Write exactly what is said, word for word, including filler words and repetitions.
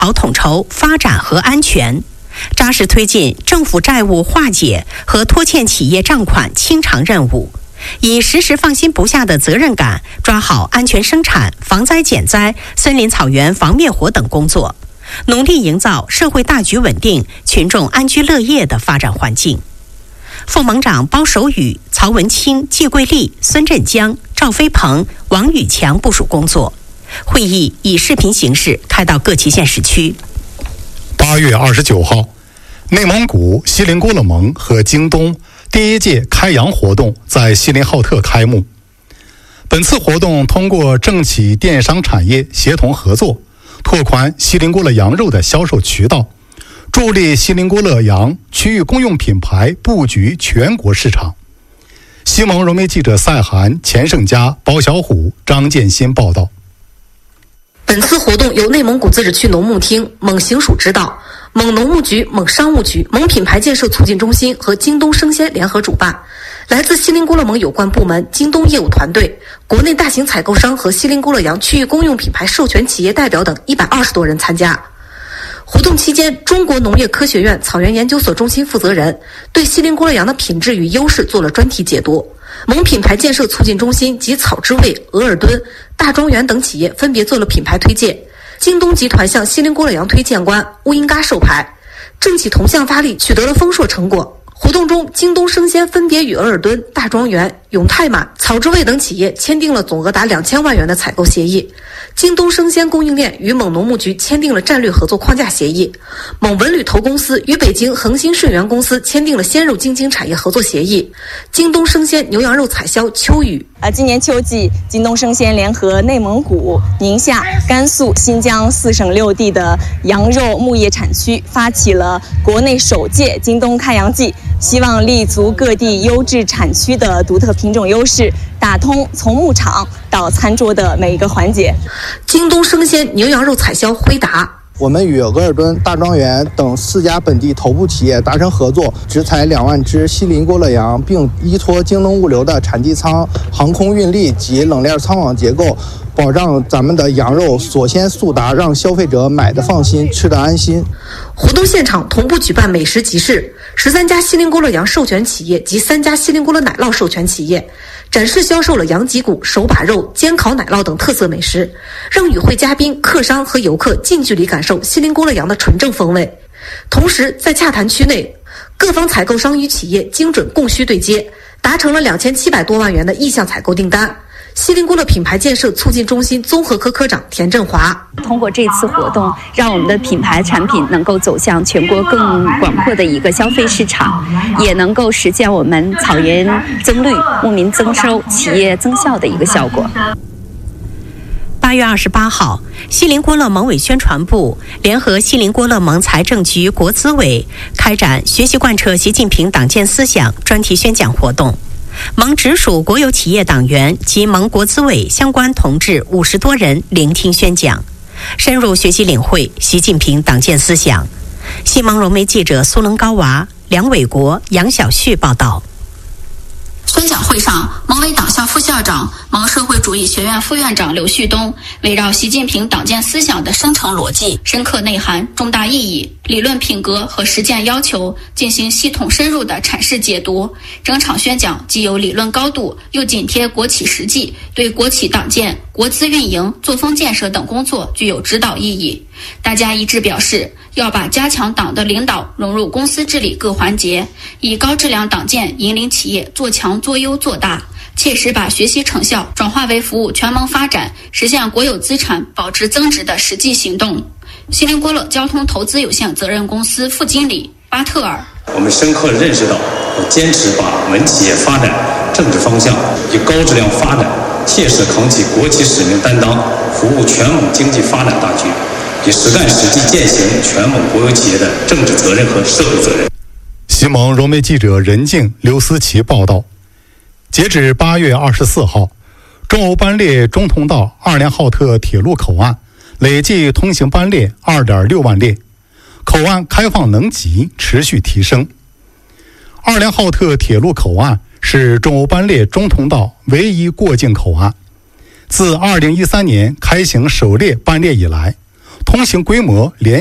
熬统筹发展和安全，扎实推进政府债务化解和拖欠企业账款清偿任务，以时时放心不下的责任感，抓好安全生产、防灾减灾、森林草原防灭火等工作，努力营造社会大局稳定、群众安居乐业的发展环境。副盟长包守宇、曹文清、季桂丽、孙振江、赵飞鹏、王宇强部署工作。会议以视频形式开到各旗县市区。 八月二十九号，内蒙古锡林郭勒盟和京东第一届开洋活动在锡林浩特开幕。本次活动通过政企电商产业协同合作，拓宽锡林郭勒羊肉的销售渠道，助力锡林郭勒羊区域公用品牌布局全国市场。西蒙融媒记者赛涵、钱胜佳、包小虎、张建新报道。 本次活动由内蒙古自治区农牧厅、蒙行署指导，蒙农牧局、蒙商务局、蒙品牌建设促进中心和京东生鲜联合主办。来自锡林郭勒盟有关部门、京东业务团队、国内大型采购商和锡林郭勒羊区域公用品牌授权企业代表等一百二十多人参加。活动期间，中国农业科学院草原研究所中心负责人对锡林郭勒羊的品质与优势做了专题解读。蒙品牌建设促进中心及草之味、额尔敦、大庄园等企业分别做了品牌推介。京东集团向锡林郭勒羊推荐官乌英嘎授牌，政企同向发力，取得了丰硕成果。活动中，京东生鲜分别与额尔敦、大庄园、永泰满、草之味等企业签订了总额达两千万元的采购协议。京东生鲜供应链与蒙农牧局签订了战略合作框架协议。蒙文旅投公司与北京恒鑫顺源公司签订了鲜肉京津产业合作协议。京东生鲜牛羊肉采销秋雨。 呃，今年秋季，京东生鲜联合内蒙古、宁夏、甘肃、新疆四省六地的羊肉牧业产区，发起了国内首届京东开羊季，希望立足各地优质产区的独特品种优势，打通从牧场到餐桌的每一个环节。 京东生鲜牛羊肉采销辉达。 我们与额尔敦、大庄园等四家本地头部企业达成合作，直采两万只锡林郭勒羊，并依托京东物流的产地仓、航空运力及冷链仓网结构，保障咱们的羊肉所鲜速达，让消费者买得放心，吃得安心。 活动现场同步举办美食集市，十三家锡林郭勒羊授权企业及三家锡林郭勒奶酪授权企业展示销售了羊脊骨、手把肉、煎烤奶酪等特色美食，让与会嘉宾、客商和游客近距离感受锡林郭勒羊的纯正风味。同时，在洽谈区内，各方采购商与企业精准供需对接，达成了两千七百多万元的意向采购订单。锡林郭勒品牌建设促进中心综合科科长田振华： 通过这次活动，让我们的品牌产品能够走向全国更广阔的一个消费市场，也能够实现我们草原增绿、牧民增收、企业增效的一个效果。 八月二十八号，锡林郭勒盟委宣传部联合锡林郭勒盟财政局国资委开展学习贯彻习近平党建思想专题宣讲活动。盟直属国有企业党员及盟国资委相关同志五十多人聆听宣讲，深入学习领会习近平党建思想。西盟融媒记者苏棱高娃、梁伟国、杨晓旭报道。 宣讲会上，盟委党校副校长、盟社会主义学院副院长刘旭东围绕习近平党建思想的深层逻辑、深刻内涵、重大意义、理论品格和实践要求进行系统深入的阐释解读。整场宣讲既有理论高度，又紧贴国企实际，对国企党建、国资运营、作风建设等工作具有指导意义。大家一致表示，要把加强党的领导融入公司治理各环节，以高质量党建引领企业做强做优做大，切实把学习成效转化为服务全盟发展、实现国有资产保值增值的实际行动。锡林郭勒交通投资有限责任公司副经理巴特尔： 我们深刻认识到，坚持把我们企业发展政治方向以高质量发展切实扛起国企使命担当，服务全盟经济发展大局，以实干实际践行全盟国有企业的政治责任和社会责任。 西盟融媒记者任静、刘思琪报道。截止八月二十四号，中欧班列中通道二连浩特铁路口岸累计通行班列二点六万列，口岸开放能级持续提升。二连浩特铁路口岸是中欧班列中通道唯一过境口岸。自二零一三年开行首列班列以来， 通行规模连